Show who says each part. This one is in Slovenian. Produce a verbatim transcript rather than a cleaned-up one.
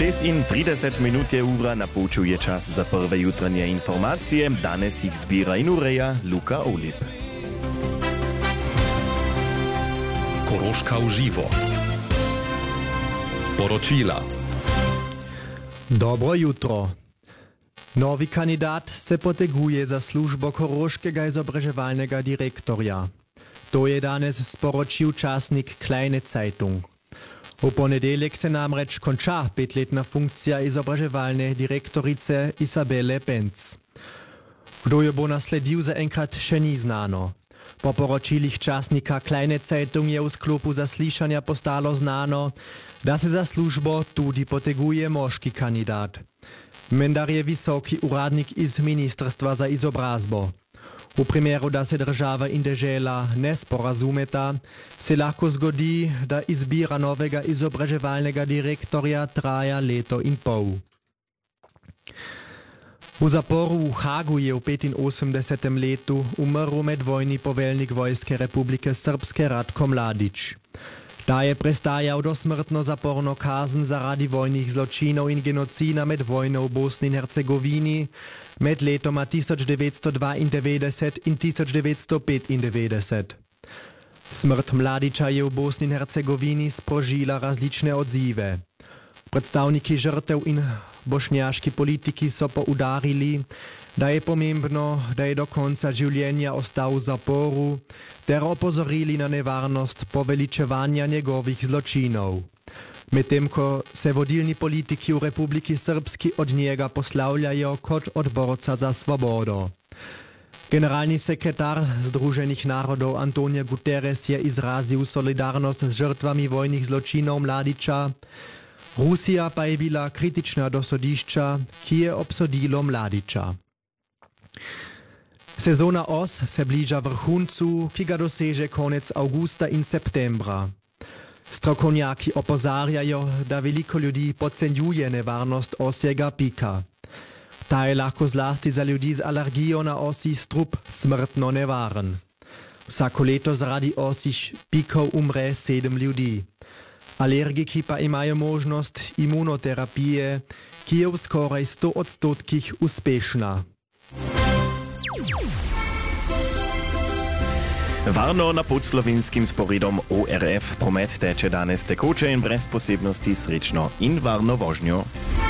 Speaker 1: šest in trideset minut je ura, napočil je čas za prve jutranje informacije. Danes jih zbira in ureja Luka Olip.
Speaker 2: Koroška v živo. Poročila.
Speaker 3: Dobro jutro. Novi kandidat se poteguje za službo koroškega izobraževalnega direktorja. To je danes sporočil časnik Kleine Zeitung. V ponedeljek se namreč konča petletna funkcija izobraževalne direktorice Isabele Benz. Kdo jo bo nasledil, zaenkrat še ni znano. Po poročilih časnika Kleine Zeitung je v sklopu zaslišanja postalo znano, da se za službo tudi poteguje moški kandidat. Mendar je visoki uradnik iz Ministrstva za izobrazbo. V primeru, da se država in dežela ne sporazumeta, se lahko zgodi, da izbira novega izobraževalnega direktorja traja leto in pol. V zaporu v Hagu je v petinosemdesetem letu umrl medvojni poveljnik Vojske Republike Srpske Ratko Mladić. Ta je prestajal dosmrtno zaporno kazen zaradi vojnih zločinov in genocida med vojno v Bosni in Hercegovini med letoma tisoč devetsto dvaindevetdeset in tisoč devetsto petindevetdeset. Smrt Mladića je v Bosni in Hercegovini sprožila različne odzive. Predstavniki žrtev in bošnjaški politiki so poudarili, da je pomembno, da je do konca življenja ostal v zaporu, ter opozorili na nevarnost poveličevanja njegovih zločinov. Medtem ko se vodilni politiki v Republiki Srpski od njega poslavljajo kot od borca za svobodo. Generalni sekretar Združenih narodov Antonio Guterres je izrazil solidarnost z žrtvami vojnih zločinov Mladića. Rusija pa je bila kritična do sodišča, ki je obsodilo Mladića. Sezona os se bliža vrhuncu, ki ga doseže konec avgusta in septembra. Strokovnjaki opozarjajo, da veliko ljudi podcenjuje nevarnost osjega pika. Ta je lahko zlasti za ljudi z alergijo na osji strup smrtno nevaren. Vsako leto zaradi osjih pikov umre sedem ljudi. Alergiki pa imajo možnost imunoterapije, ki je v skoraj sto odstotkih uspešna.
Speaker 1: Varno na podslovenskim sporedom O R F promet teče danes tekoče in brez posebnosti, srečno in varno vožnjo.